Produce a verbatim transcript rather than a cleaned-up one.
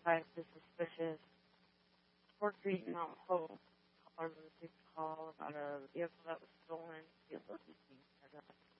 five is suspicious. four Street Mount Hope. Caller received a call about a vehicle that was stolen. The emergency.